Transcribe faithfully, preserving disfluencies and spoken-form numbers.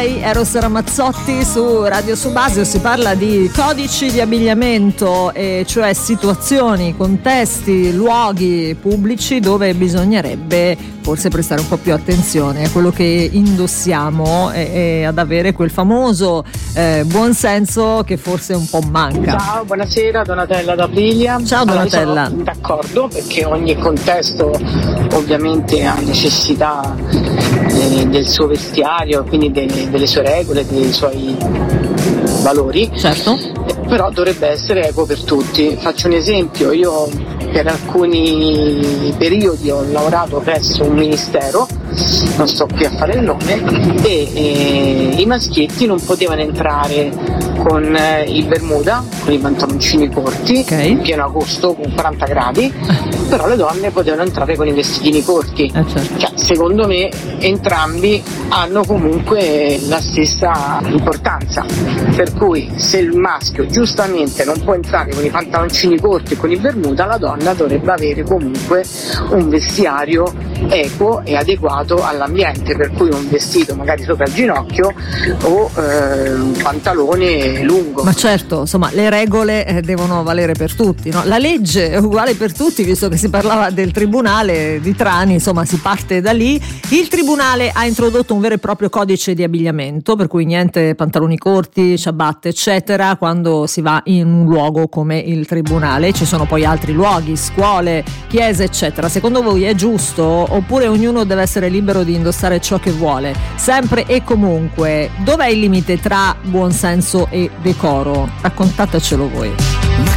sei, Eros Ramazzotti su Radio Subasio. Si parla di codici di abbigliamento, e cioè situazioni, contesti, luoghi pubblici dove bisognerebbe forse prestare un po' più attenzione a quello che indossiamo e, e ad avere quel famoso eh, buonsenso che forse un po' manca. Ciao, buonasera, Donatella da Puglia. Ciao Donatella. Allora, sono d'accordo, perché ogni contesto ovviamente ha necessità eh, del suo vestiario, quindi de- delle sue regole, dei suoi valori. Certo. Però dovrebbe essere equo per tutti. Faccio un esempio: io per alcuni periodi ho lavorato presso un ministero, non sto qui a fare il nome, e, e i maschietti non potevano entrare con eh, i bermuda, con i pantaloncini corti, okay, in pieno agosto con quaranta gradi, però le donne potevano entrare con i vestitini corti. Eh, certo. Cioè, secondo me entrambi hanno comunque la stessa importanza, per cui se il maschio giustamente non può entrare con i pantaloncini corti e con i bermuda, la donna dovrebbe avere comunque un vestiario equo e adeguato all'ambiente, per cui un vestito magari sopra il ginocchio o eh, un pantalone lungo. Ma certo, insomma, le regole eh, devono valere per tutti, no? La legge è uguale per tutti, visto che si parlava del tribunale di Trani, insomma si parte da lì. Il tribunale ha introdotto un vero e proprio codice di abbigliamento, per cui niente pantaloni corti, ciabatte eccetera quando si va in un luogo come il tribunale. Ci sono poi altri luoghi, scuole, chiese eccetera. Secondo voi è giusto, oppure ognuno deve essere libero di indossare ciò che vuole, sempre e comunque? Dov'è il limite tra buonsenso e decoro? Raccontatecelo voi.